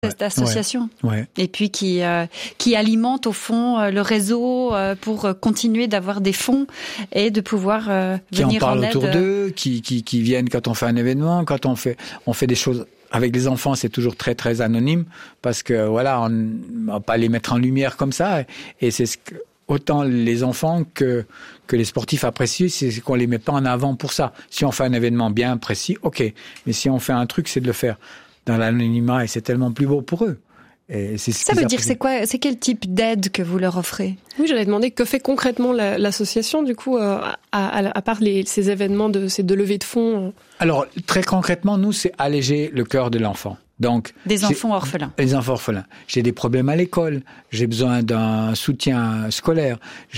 cette association. Ouais. Et puis qui alimente au fond le réseau pour continuer d'avoir des fonds et de pouvoir qui venir en aide. Qui en parlent autour d'eux, qui viennent quand on fait un événement, quand on fait des choses. Avec les enfants, c'est toujours très très anonyme parce que voilà, on va pas les mettre en lumière comme ça. Et c'est ce que autant les enfants que les sportifs apprécient, c'est qu'on les met pas en avant pour ça. Si on fait un événement bien précis, ok. Mais si on fait un truc, c'est de le faire dans l'anonymat et c'est tellement plus beau pour eux. Et c'est ce ça veut dire, c'est quoi, c'est quel type d'aide que vous leur offrez? Oui, j'allais demander que fait concrètement l'association, du coup, à part ces événements de levée de fonds. Alors, très concrètement, nous, c'est alléger le cœur de l'enfant. Donc, des enfants orphelins. Les enfants orphelins. J'ai des problèmes à l'école, j'ai besoin d'un soutien scolaire,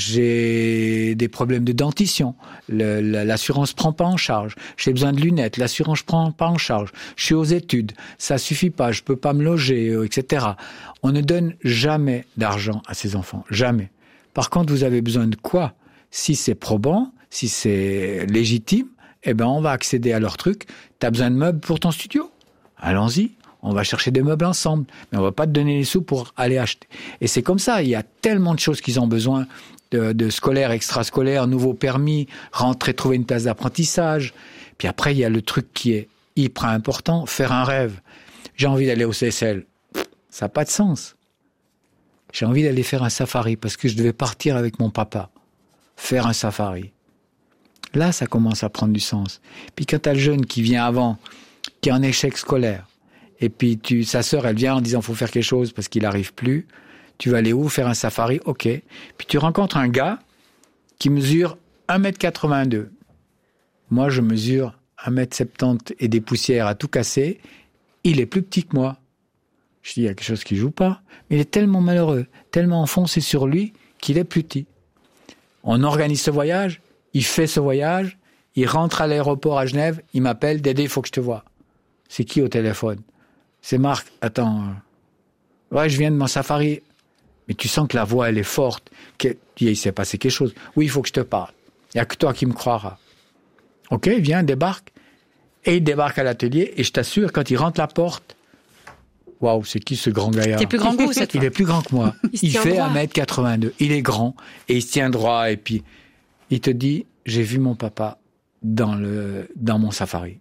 j'ai des problèmes de dentition, l'assurance prend pas en charge, j'ai besoin de lunettes, l'assurance prend pas en charge, je suis aux études, ça suffit pas, je peux pas me loger, etc. On ne donne jamais d'argent à ces enfants, jamais. Par contre, vous avez besoin de quoi? Si c'est probant, si c'est légitime, eh ben on va accéder à leur truc. T'as besoin de meubles pour ton studio? Allons-y. On va chercher des meubles ensemble, mais on va pas te donner les sous pour aller acheter. Et c'est comme ça, il y a tellement de choses qu'ils ont besoin de scolaire, extrascolaire, nouveaux permis, rentrer, trouver une place d'apprentissage. Puis après, il y a le truc qui est hyper important, faire un rêve. J'ai envie d'aller au CSL. Ça n'a pas de sens. J'ai envie d'aller faire un safari parce que je devais partir avec mon papa. Faire un safari. Là, ça commence à prendre du sens. Puis quand t'as le jeune qui vient avant, qui est en échec scolaire, et puis sa sœur, elle vient en disant faut faire quelque chose parce qu'il n'arrive plus. Tu vas aller où? Faire un safari? Ok. Puis tu rencontres un gars qui mesure 1m82. Moi, je mesure 1m70 et des poussières à tout casser. Il est plus petit que moi. Je dis, il y a quelque chose qui joue pas. Mais il est tellement malheureux, tellement enfoncé sur lui qu'il est plus petit. On organise ce voyage, il fait ce voyage, il rentre à l'aéroport à Genève, il m'appelle, Dédé, il faut que je te voie. C'est qui au téléphone? C'est Marc. Attends. Ouais, je viens de mon safari. Mais tu sens que la voix, elle est forte. Il s'est passé quelque chose. Oui, il faut que je te parle. Il n'y a que toi qui me croiras. Ok, viens, débarque. Et il débarque à l'atelier. Et je t'assure, quand il rentre la porte, waouh, c'est qui ce grand gaillard? Il est plus grand que vous, cette fois. Il est plus grand que moi. Il fait droit. 1m82. Il est grand. Et il se tient droit. Et puis, il te dit, j'ai vu mon papa dans mon safari.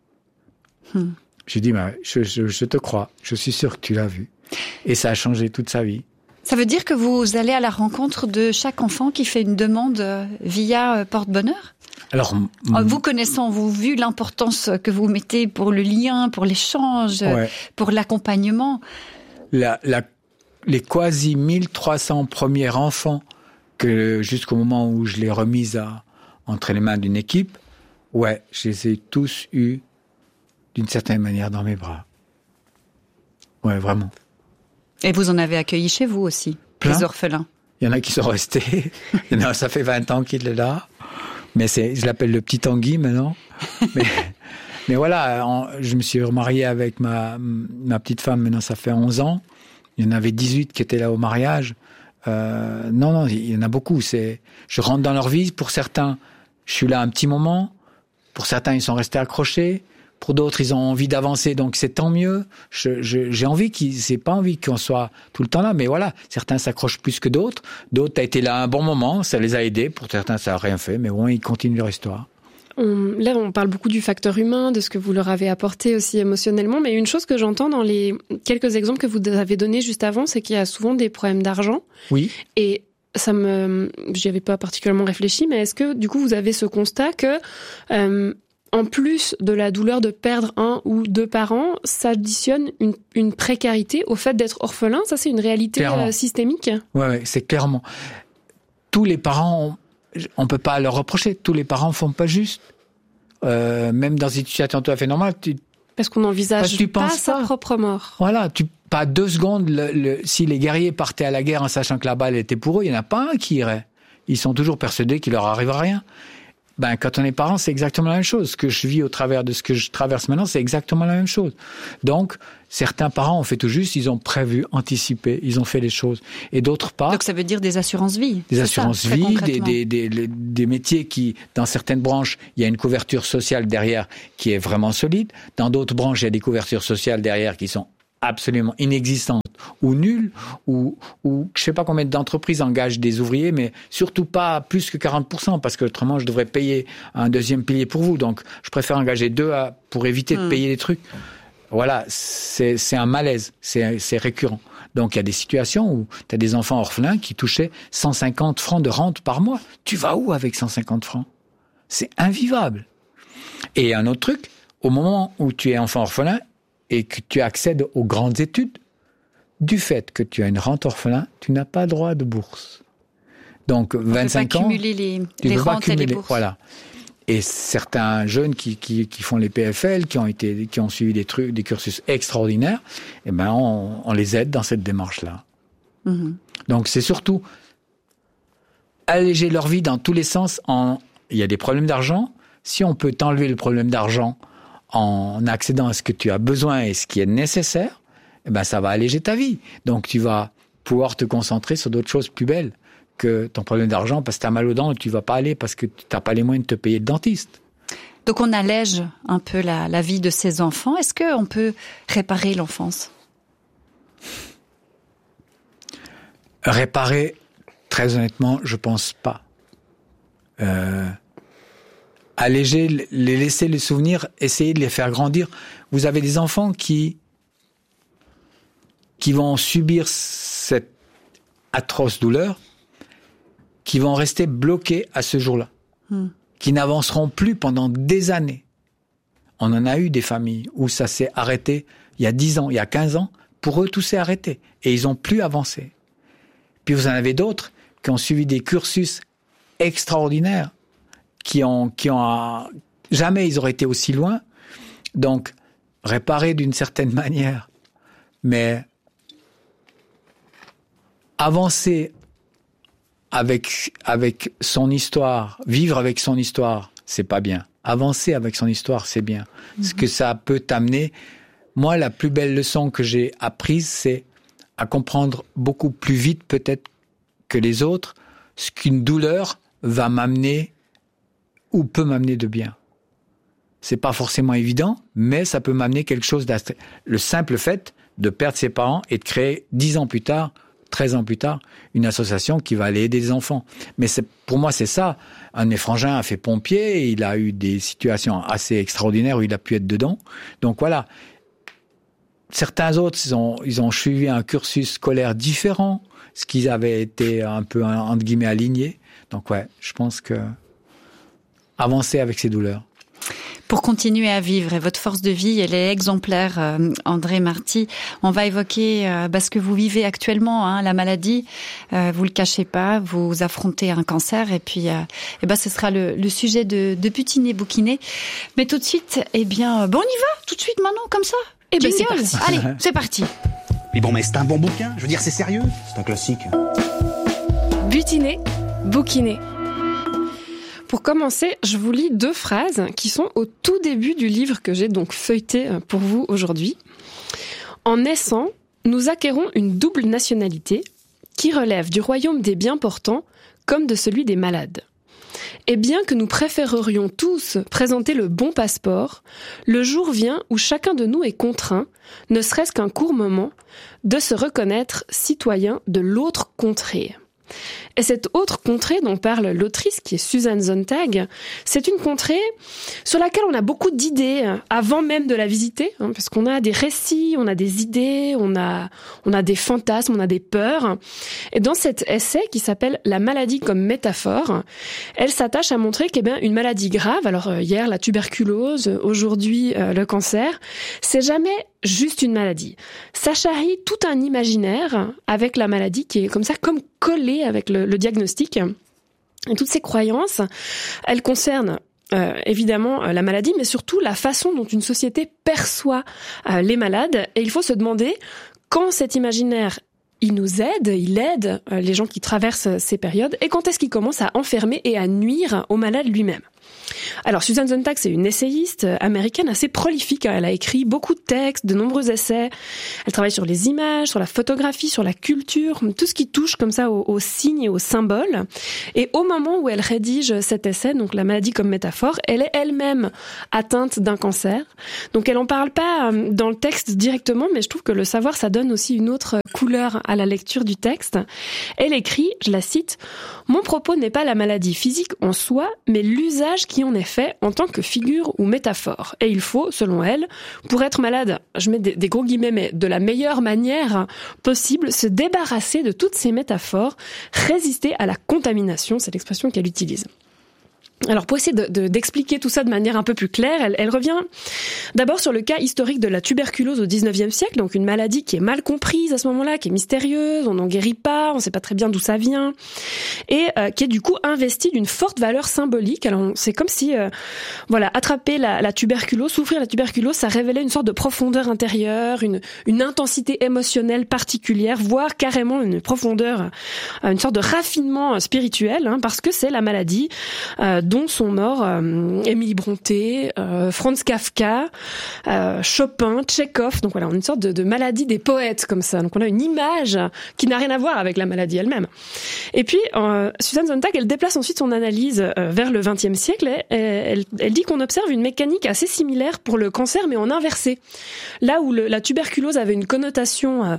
J'ai dit, je te crois, je suis sûr que tu l'as vu. Et ça a changé toute sa vie. Ça veut dire que vous allez à la rencontre de chaque enfant qui fait une demande via Porte-Bonheur? Alors, vous connaissant, vous vu l'importance que vous mettez pour le lien, pour l'échange, pour l'accompagnement. Les quasi 1300 premiers enfants que jusqu'au moment où je l'ai remise entre les mains d'une équipe, je les ai tous eus d'une certaine manière dans mes bras. Ouais, vraiment. Et vous en avez accueilli chez vous aussi, plein. Les orphelins. Il y en a qui sont restés. Il y en a, ça fait 20 ans qu'il est là. Mais je l'appelle le petit Tanguy maintenant. mais voilà, je me suis remarié avec ma petite femme, maintenant ça fait 11 ans. Il y en avait 18 qui étaient là au mariage. Non, il y en a beaucoup. Je rentre dans leur vie. Pour certains, je suis là un petit moment. Pour certains, ils sont restés accrochés. Pour d'autres, ils ont envie d'avancer, donc c'est tant mieux. J'ai envie c'est pas envie qu'on soit tout le temps là, mais voilà. Certains s'accrochent plus que d'autres. D'autres, t'as été là un bon moment, ça les a aidés. Pour certains, ça a rien fait, mais bon, ils continuent leur histoire. Là, on parle beaucoup du facteur humain, de ce que vous leur avez apporté aussi émotionnellement, mais une chose que j'entends dans les quelques exemples que vous avez donnés juste avant, c'est qu'il y a souvent des problèmes d'argent. Oui. Et j'y avais pas particulièrement réfléchi, mais est-ce que, du coup, vous avez ce constat que, en plus de la douleur de perdre un ou deux parents, s'additionne une précarité au fait d'être orphelin? Ça, c'est une réalité systémique? Ouais, c'est clairement. Tous les parents, on peut pas leur reprocher. Tous les parents font pas juste. Même dans une situation tout à fait normale. Parce qu'on n'envisage pas sa propre mort. Voilà, pas 2 secondes, si les guerriers partaient à la guerre en sachant que la balle était pour eux, il n'y en a pas un qui irait. Ils sont toujours persuadés qu'il leur arrivera rien. Quand on est parent, c'est exactement la même chose. Ce que je vis au travers de ce que je traverse maintenant, c'est exactement la même chose. Donc, certains parents ont fait tout juste, ils ont prévu, anticipé, ils ont fait les choses. Et d'autres pas. Donc ça veut dire des assurances-vie. Des assurances-vie, des métiers qui, dans certaines branches, il y a une couverture sociale derrière qui est vraiment solide. Dans d'autres branches, il y a des couvertures sociales derrière qui sont absolument inexistante ou nulle, ou je sais pas combien d'entreprises engagent des ouvriers, mais surtout pas plus que 40%, parce que autrement je devrais payer un deuxième pilier pour vous. Donc je préfère engager 2 pour éviter de payer des trucs. Voilà, c'est un malaise, c'est récurrent. Donc il y a des situations où tu as des enfants orphelins qui touchaient 150 francs de rente par mois. Tu vas où avec 150 francs ? C'est invivable. Et un autre truc, au moment où tu es enfant orphelin et que tu accèdes aux grandes études, du fait que tu as une rente orphelin, tu n'as pas droit de bourse. Donc 25 ans, tu ne peux pas cumuler les bourses. Voilà. Et certains jeunes qui font les PFL, qui ont suivi des cursus extraordinaires, eh ben on les aide dans cette démarche-là. Mmh. Donc c'est surtout alléger leur vie dans tous les sens. Il y a des problèmes d'argent. Si on peut t'enlever le problème d'argent en accédant à ce que tu as besoin et ce qui est nécessaire, eh ben ça va alléger ta vie. Donc tu vas pouvoir te concentrer sur d'autres choses plus belles que ton problème d'argent, parce que tu as mal aux dents et tu vas pas aller parce que tu n'as pas les moyens de te payer le dentiste. Donc on allège un peu la vie de ces enfants. Est-ce qu'on peut réparer l'enfance ? Réparer, très honnêtement, je pense pas. Alléger, les laisser les souvenirs, essayer de les faire grandir. Vous avez des enfants qui vont subir cette atroce douleur, qui vont rester bloqués à ce jour-là, qui n'avanceront plus pendant des années. On en a eu des familles où ça s'est arrêté il y a 10 ans, il y a 15 ans, pour eux tout s'est arrêté et ils n'ont plus avancé. Puis vous en avez d'autres qui ont suivi des cursus extraordinaires, qui ont jamais ils auraient été aussi loin. Donc réparer d'une certaine manière, mais avancer avec son histoire, vivre avec son histoire, c'est pas bien. Avancer avec son histoire, c'est bien. Ce que ça peut t'amener. Moi, la plus belle leçon que j'ai apprise, c'est à comprendre beaucoup plus vite peut-être que les autres ce qu'une douleur va m'amener ou peut m'amener de bien. C'est pas forcément évident, mais ça peut m'amener quelque chose d'assez... Le simple fait de perdre ses parents et de créer 10 ans plus tard, 13 ans plus tard, une association qui va aller aider les enfants. Mais pour moi, c'est ça. Un de mes frangins a fait pompier, et il a eu des situations assez extraordinaires où il a pu être dedans. Donc voilà. Certains autres, ils ont suivi un cursus scolaire différent, ce qu'ils avaient été un peu, entre guillemets, alignés. Donc ouais, je pense que avancer avec ces douleurs. Pour continuer à vivre, et votre force de vie, elle est exemplaire, André Marty. On va évoquer ce que vous vivez actuellement, la maladie. Vous le cachez pas, vous affrontez un cancer, et puis ce sera le sujet de Butiné Bouquiné. Mais tout de suite, on y va, tout de suite maintenant, comme ça. C'est parti. Allez, c'est parti. Mais bon, mais c'est un bon bouquin, je veux dire, c'est sérieux. C'est un classique. Butiné Bouquiné. Pour commencer, je vous lis 2 phrases qui sont au tout début du livre que j'ai donc feuilleté pour vous aujourd'hui. En naissant, nous acquérons une double nationalité qui relève du royaume des bien portants comme de celui des malades. Et bien que nous préférerions tous présenter le bon passeport, le jour vient où chacun de nous est contraint, ne serait-ce qu'un court moment, de se reconnaître citoyen de l'autre contrée. Et cette autre contrée dont parle l'autrice, qui est Susan Sontag, c'est une contrée sur laquelle on a beaucoup d'idées avant même de la visiter, parce qu'on a des récits, on a des idées, on a des fantasmes, on a des peurs. Et dans cet essai qui s'appelle « La maladie comme métaphore », elle s'attache à montrer une maladie grave, alors hier la tuberculose, aujourd'hui le cancer, c'est jamais juste une maladie. Ça charrie tout un imaginaire avec la maladie qui est comme ça, comme collé avec le diagnostic. Et toutes ces croyances, elles concernent évidemment la maladie, mais surtout la façon dont une société perçoit les malades. Et il faut se demander quand cet imaginaire il aide les gens qui traversent ces périodes, et quand est-ce qu'il commence à enfermer et à nuire au malade lui-même. Alors, Susan Sontag, c'est une essayiste américaine assez prolifique. Elle a écrit beaucoup de textes, de nombreux essais. Elle travaille sur les images, sur la photographie, sur la culture, tout ce qui touche comme ça aux signes et aux symboles. Et au moment où elle rédige cet essai, donc La maladie comme métaphore, elle est elle-même atteinte d'un cancer. Donc, elle en parle pas dans le texte directement, mais je trouve que le savoir, ça donne aussi une autre couleur à la lecture du texte. Elle écrit, je la cite, « Mon propos n'est pas la maladie physique en soi, mais l'usage qui en est fait en tant que figure ou métaphore. Et il faut, selon elle, pour être malade, je mets des gros guillemets, mais de la meilleure manière possible, se débarrasser de toutes ces métaphores, résister à la contamination », c'est l'expression qu'elle utilise. Alors pour essayer d'expliquer tout ça de manière un peu plus claire, elle revient d'abord sur le cas historique de la tuberculose au 19e siècle, donc une maladie qui est mal comprise à ce moment-là, qui est mystérieuse, on n'en guérit pas, on ne sait pas très bien d'où ça vient, et qui est du coup investie d'une forte valeur symbolique. Alors c'est comme si, attraper la tuberculose, souffrir la tuberculose, ça révélait une sorte de profondeur intérieure, une intensité émotionnelle particulière, voire carrément une profondeur, une sorte de raffinement spirituel, parce que c'est la maladie dont sont morts Émilie Brontë, Franz Kafka, Chopin, Tchekhov. Donc voilà, on a une sorte de maladie des poètes comme ça. Donc on a une image qui n'a rien à voir avec la maladie elle-même. Et puis Susan Sontag, elle déplace ensuite son analyse vers le XXe siècle et elle dit qu'on observe une mécanique assez similaire pour le cancer, mais en inversé. Là où la tuberculose avait une connotation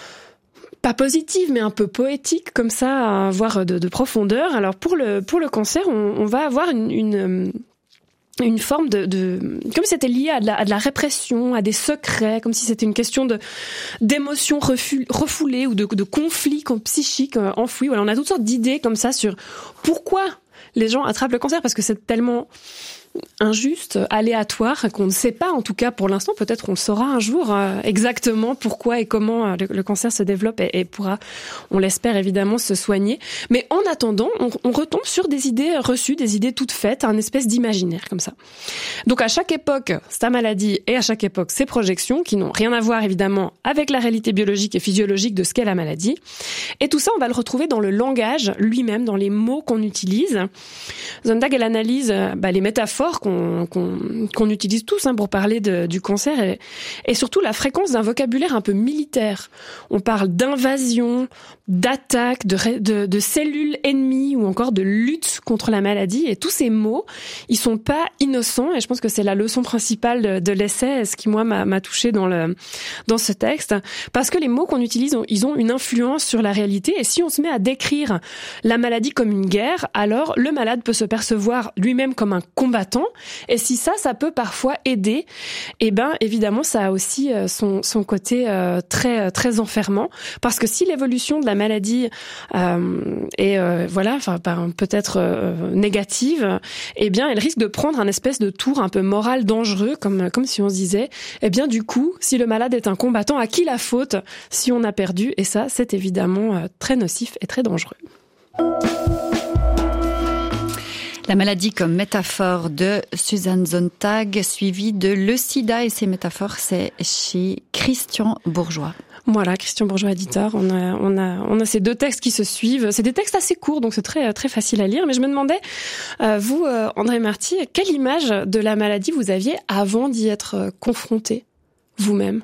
pas positive, mais un peu poétique, comme ça, voire de profondeur. Alors pour le cancer, on va avoir une forme comme si c'était lié à de la répression, à des secrets, comme si c'était une question d'émotions refoulées ou de conflits psychiques enfouis. Voilà, on a toutes sortes d'idées comme ça sur pourquoi les gens attrapent le cancer, parce que c'est tellement injuste, aléatoire, qu'on ne sait pas, en tout cas pour l'instant, peut-être on le saura un jour exactement pourquoi et comment le cancer se développe et pourra, on l'espère évidemment, se soigner. Mais en attendant, on retombe sur des idées reçues, des idées toutes faites, un espèce d'imaginaire comme ça. Donc à chaque époque, sa maladie, et à chaque époque, ses projections, qui n'ont rien à voir évidemment avec la réalité biologique et physiologique de ce qu'est la maladie. Et tout ça, on va le retrouver dans le langage lui-même, dans les mots qu'on utilise. Sontag, elle analyse les métaphores qu'on utilise tous pour parler du cancer et surtout la fréquence d'un vocabulaire un peu militaire. On parle d'invasion, d'attaque, de cellules ennemies ou encore de lutte contre la maladie, et tous ces mots, ils sont pas innocents, et je pense que c'est la leçon principale de l'essai, ce qui moi m'a touchée dans ce texte, parce que les mots qu'on utilise, ils ont une influence sur la réalité, et si on se met à décrire la maladie comme une guerre, alors le malade peut se percevoir lui-même comme un combattant. Et si ça peut parfois aider, évidemment, ça a aussi son côté très très enfermant, parce que si l'évolution de la maladie est peut-être négative, elle risque de prendre un espèce de tour un peu moral dangereux, comme si on se disait, du coup, si le malade est un combattant, à qui la faute si on a perdu? Et ça, c'est évidemment très nocif et très dangereux. La maladie comme métaphore de Susan Sontag, suivie de Le Sida et ses métaphores, c'est chez Christian Bourgeois. Voilà, Christian Bourgeois, éditeur. On a ces deux textes qui se suivent. C'est des textes assez courts, donc c'est très très facile à lire. Mais je me demandais, vous, André Marty, quelle image de la maladie vous aviez avant d'y être confronté, vous-même?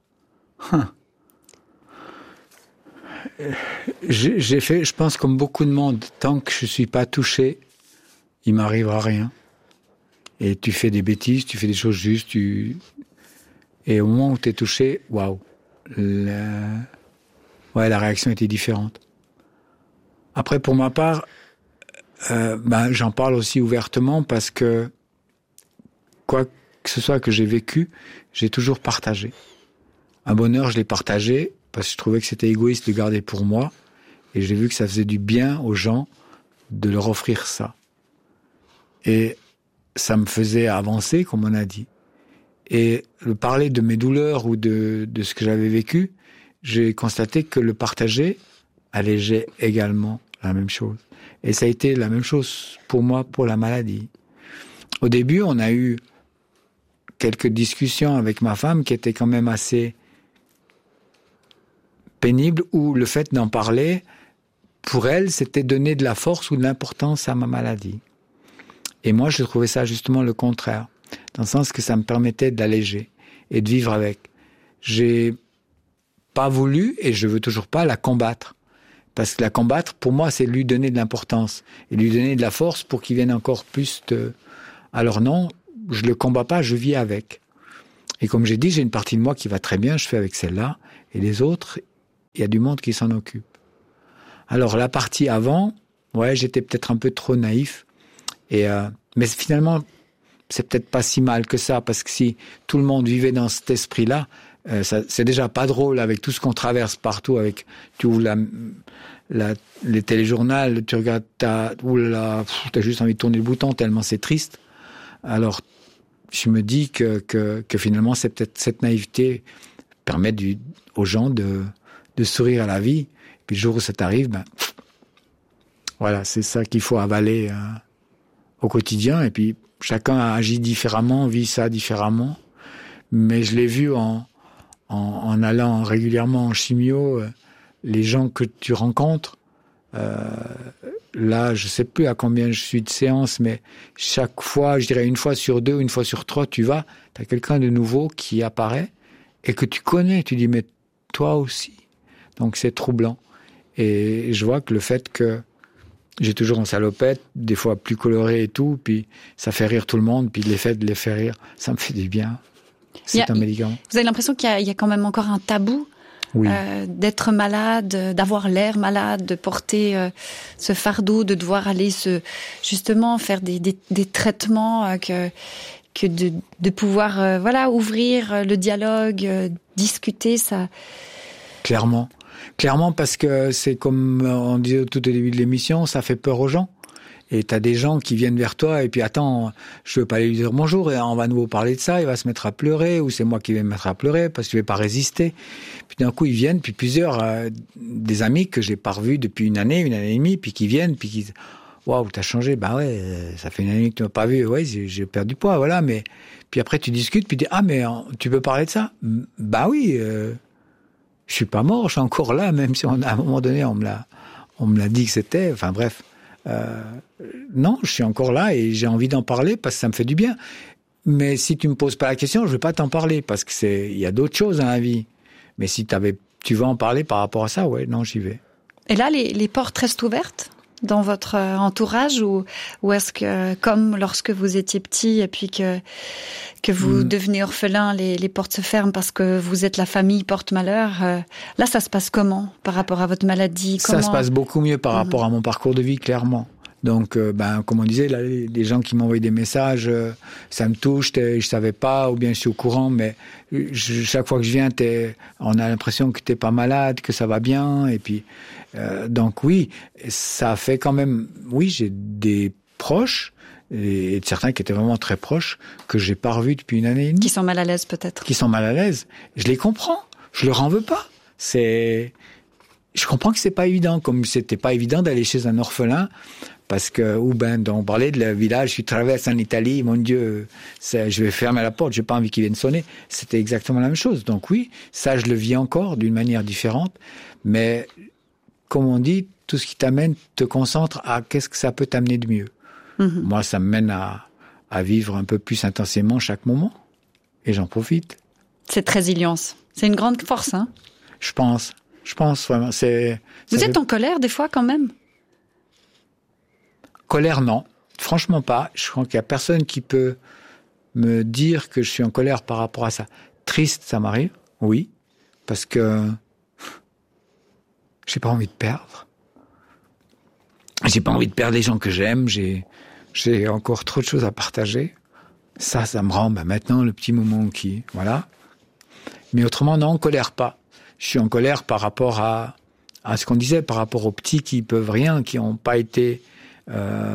J'ai fait, je pense, comme beaucoup de monde, tant que je suis pas touché, il m'arrivera rien. Et tu fais des bêtises, tu fais des choses justes, et au moment où tu es touché, waouh, la réaction était différente. Après, pour ma part, j'en parle aussi ouvertement parce que quoi que ce soit que j'ai vécu, j'ai toujours partagé. Un bonheur, je l'ai partagé parce que je trouvais que c'était égoïste de garder pour moi, et j'ai vu que ça faisait du bien aux gens de leur offrir ça. Et ça me faisait avancer, comme on a dit. Et parler de mes douleurs ou de ce que j'avais vécu, j'ai constaté que le partager allégeait également la même chose. Et ça a été la même chose pour moi, pour la maladie. Au début, on a eu quelques discussions avec ma femme qui étaient quand même assez pénibles, où le fait d'en parler, pour elle, c'était donner de la force ou de l'importance à ma maladie. Et moi, je trouvais ça justement le contraire, dans le sens que ça me permettait d'alléger et de vivre avec. J'ai pas voulu, et je veux toujours pas, la combattre. Parce que la combattre, pour moi, c'est lui donner de l'importance et lui donner de la force pour qu'il vienne encore plus de... Alors non, je le combats pas, je vis avec. Et comme j'ai dit, j'ai une partie de moi qui va très bien, je fais avec celle-là, et les autres, il y a du monde qui s'en occupe. Alors la partie avant, ouais, j'étais peut-être un peu trop naïf, mais finalement, c'est peut-être pas si mal que ça, parce que si tout le monde vivait dans cet esprit-là, c'est déjà pas drôle avec tout ce qu'on traverse partout, avec tu ouvres les téléjournaux, tu regardes, t'as juste envie de tourner le bouton tellement c'est triste. Alors je me dis que finalement c'est peut-être cette naïveté permet aux gens de sourire à la vie. Puis le jour où ça t'arrive, voilà, c'est ça qu'il faut avaler au quotidien. Et puis chacun agit différemment, vit ça différemment. Mais je l'ai vu en allant régulièrement en chimio, les gens que tu rencontres, là, je sais plus à combien je suis de séances, mais chaque fois, je dirais une fois sur 2, une fois sur 3, tu as quelqu'un de nouveau qui apparaît et que tu connais. Tu dis, mais toi aussi. Donc c'est troublant. Et je vois que le fait que j'ai toujours une salopette, des fois plus colorée et tout, puis ça fait rire tout le monde, puis l'effet de les faire rire, ça me fait du bien. C'est un médicament. Vous avez l'impression qu'il y a quand même encore un tabou, oui, d'être malade, d'avoir l'air malade, de porter ce fardeau, de devoir aller justement faire des traitements, que de pouvoir ouvrir le dialogue, discuter, ça. Clairement, parce que c'est comme on disait tout au début de l'émission, ça fait peur aux gens. Et t'as des gens qui viennent vers toi et puis attends, je veux pas lui dire bonjour et on va à nouveau parler de ça, il va se mettre à pleurer ou c'est moi qui vais me mettre à pleurer parce que je vais pas résister. Puis d'un coup ils viennent, puis plusieurs des amis que j'ai pas revus depuis une année et demie, puis qui viennent, puis qui waouh, t'as changé, bah ouais, ça fait une année que tu m'as pas vu, ouais, j'ai perdu du poids, voilà, mais puis après tu discutes, puis tu dis ah mais tu peux parler de ça, bah oui, je suis pas mort, je suis encore là, même si à un moment donné on me l'a dit que c'était, enfin bref. Non, je suis encore là et j'ai envie d'en parler parce que ça me fait du bien. Mais si tu me poses pas la question, je vais pas t'en parler parce que il y a d'autres choses dans la vie. Mais si tu veux en parler par rapport à ça, ouais, non, j'y vais. Et là, les portes restent ouvertes dans votre entourage ou est-ce que, comme lorsque vous étiez petit et puis que vous devenez orphelin, les portes se ferment parce que vous êtes la famille porte-malheur, là, ça se passe comment par rapport à votre maladie? Ça se passe beaucoup mieux par rapport à mon parcours de vie, clairement. Donc, comme on disait, là, les gens qui m'envoient des messages, ça me touche, je savais pas, ou bien je suis au courant, mais chaque fois que je viens, on a l'impression que t'es pas malade, que ça va bien, et puis, donc oui, ça fait quand même, oui, j'ai des proches, et certains qui étaient vraiment très proches, que j'ai pas revus depuis une année et demie. Qui sont mal à l'aise, peut-être. Qui sont mal à l'aise. Je les comprends. Je leur en veux pas. Je comprends que c'est pas évident, comme c'était pas évident d'aller chez un orphelin, parce que, on parlait de le village, je traverse en Italie, mon Dieu, je vais fermer la porte, j'ai pas envie qu'ils viennent sonner. C'était exactement la même chose. Donc oui, ça, je le vis encore d'une manière différente, mais, comme on dit, tout ce qui t'amène te concentre à qu'est-ce que ça peut t'amener de mieux. Mm-hmm. Moi, ça me mène à vivre un peu plus intensément chaque moment, et j'en profite. Cette résilience, c'est une grande force, hein? Je pense vraiment. Vous êtes en colère des fois quand même? Colère, non. Franchement pas. Je crois qu'il y a personne qui peut me dire que je suis en colère par rapport à ça. Triste, ça m'arrive, oui, parce que j'ai pas envie de perdre. J'ai pas envie de perdre les gens que j'aime. J'ai encore trop de choses à partager. Ça me rend maintenant le petit moment qui, voilà. Mais autrement, non, en colère pas. Je suis en colère par rapport à ce qu'on disait, par rapport aux petits qui peuvent rien, qui n'ont pas été, qui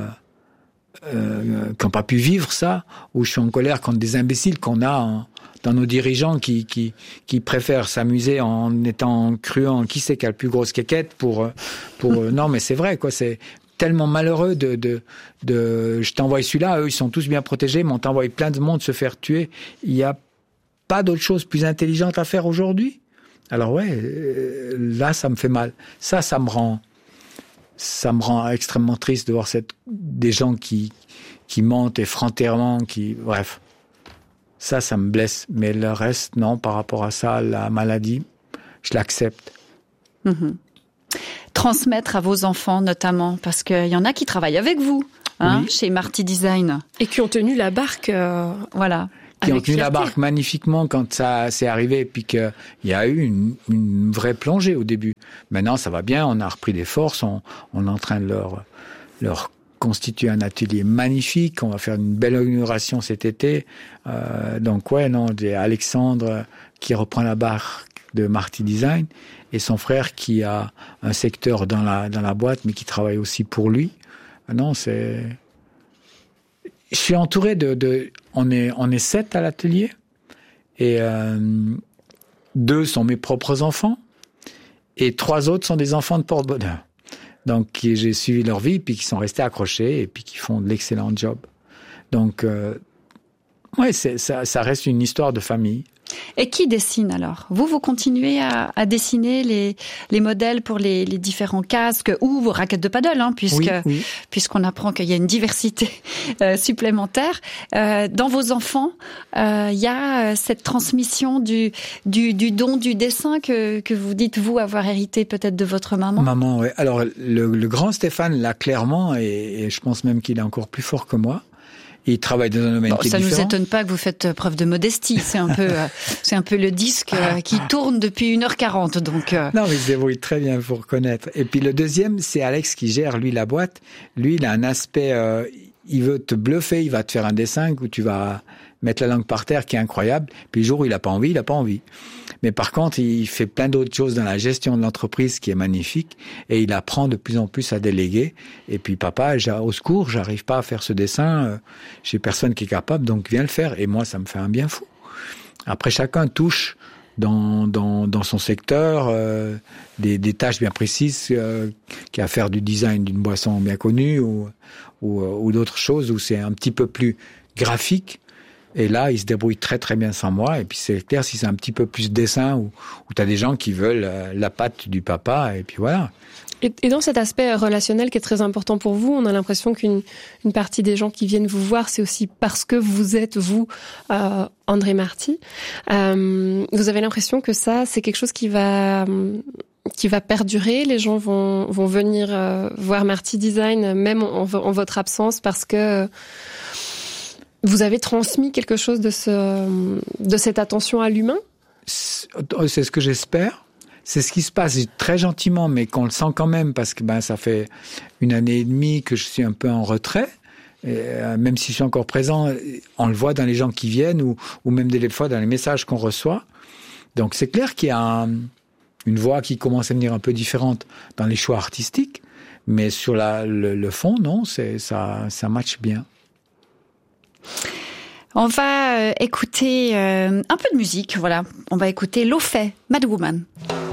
n'ont pas pu vivre ça, ou je suis en colère contre des imbéciles qu'on a dans nos dirigeants qui préfèrent s'amuser en étant cruants, qui c'est qui a le plus grosse quéquette pour non, mais c'est vrai, quoi, c'est tellement malheureux de je t'envoie celui-là, eux ils sont tous bien protégés, mais on t'envoie plein de monde se faire tuer. Il y a pas d'autre chose plus intelligente à faire aujourd'hui? Alors ouais, là ça me fait mal. Ça me rend extrêmement triste de voir des gens qui ment effrontément, bref. Ça me blesse. Mais le reste, non, par rapport à ça, la maladie, je l'accepte. Mm-hmm. Transmettre à vos enfants, notamment, parce qu'il y en a qui travaillent avec vous, oui. Chez Marty Design. Et qui ont tenu la barque, voilà. Qui ont tenu la barque magnifiquement quand ça s'est arrivé, et puis qu'il y a eu une vraie plongée au début. Maintenant, ça va bien, on a repris des forces, on est en train de leur constituer un atelier magnifique, on va faire une belle inauguration cet été. Donc j'ai Alexandre qui reprend la barque de Marty Design, et son frère qui a un secteur dans la boîte, mais qui travaille aussi pour lui. Je suis entouré on est 7 à l'atelier, et 2 sont mes propres enfants, et 3 autres sont des enfants de porte-bonheur. Donc, j'ai suivi leur vie, puis qui sont restés accrochés, et puis qui font de l'excellent job. Donc, ça reste une histoire de famille. Et qui dessine alors ? Vous continuez à dessiner les modèles pour les différents casques ou vos raquettes de paddle, puisqu'on apprend qu'il y a une diversité supplémentaire. Dans vos enfants, il y a cette transmission du don du dessin que vous dites vous avoir hérité peut-être de votre maman. Maman, oui. Alors le grand Stéphane l'a clairement, et je pense même qu'il est encore plus fort que moi. Il travaille dans un domaine qui est différent. Ça nous étonne pas que vous faites preuve de modestie. C'est un peu le disque qui tourne depuis 1h40. Donc. Non, mais il se débrouille très bien pour reconnaître. Et puis le deuxième, c'est Alex qui gère, lui, la boîte. Lui, il a un aspect, il veut te bluffer, il va te faire un dessin où tu vas mettre la langue par terre qui est incroyable. Puis le jour où il a pas envie. Mais par contre, il fait plein d'autres choses dans la gestion de l'entreprise qui est magnifique, et il apprend de plus en plus à déléguer. Et puis, papa, au secours, j'arrive pas à faire ce dessin, j'ai personne qui est capable, donc viens le faire. Et moi, ça me fait un bien fou. Après, chacun touche dans son secteur des tâches bien précises, qui a à faire du design d'une boisson bien connue ou d'autres choses où c'est un petit peu plus graphique. Et là, il se débrouille très très bien sans moi. Et puis c'est clair, si c'est un petit peu plus dessin, où t'as des gens qui veulent la patte du papa, et puis voilà. Et dans cet aspect relationnel qui est très important pour vous, on a l'impression qu'une partie des gens qui viennent vous voir, c'est aussi parce que vous êtes, André Marty. Vous avez l'impression que ça, c'est quelque chose qui va perdurer. Les gens vont venir voir Marty Design, même en votre absence, parce que vous avez transmis quelque chose de cette attention à l'humain ? C'est ce que j'espère. C'est ce qui se passe très gentiment, mais qu'on le sent quand même, parce que ça fait 1 année et demie que je suis un peu en retrait. Et, même si je suis encore présent, on le voit dans les gens qui viennent, ou même des fois dans les messages qu'on reçoit. Donc c'est clair qu'il y a une voix qui commence à venir un peu différente dans les choix artistiques, mais sur le fond, non, ça matche bien. On va écouter un peu de musique, voilà. On va écouter Lo-Fi, Mad Woman.